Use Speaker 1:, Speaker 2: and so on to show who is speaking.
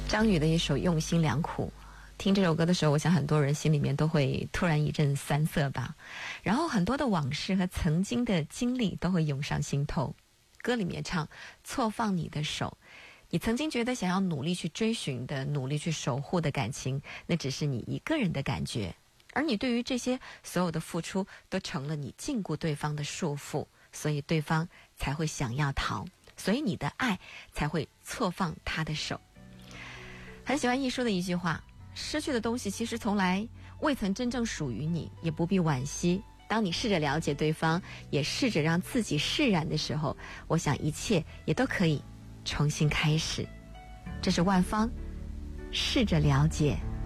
Speaker 1: 张宇的一首《用心良苦》，听这首歌的时候，我想很多人心里面都会突然一阵酸涩吧，然后很多的往事和曾经的经历都会涌上心头。歌里面唱错放你的手，你曾经觉得想要努力去追寻的、努力去守护的感情，那只是你一个人的感觉，而你对于这些所有的付出都成了你禁锢对方的束缚，所以对方才会想要逃，所以你的爱才会错放他的手。很喜欢一书的一句话，失去的东西其实从来未曾真正属于你，也不必惋惜。当你试着了解对方，也试着让自己释然的时候，我想一切也都可以重新开始。这是万芳，试着了解。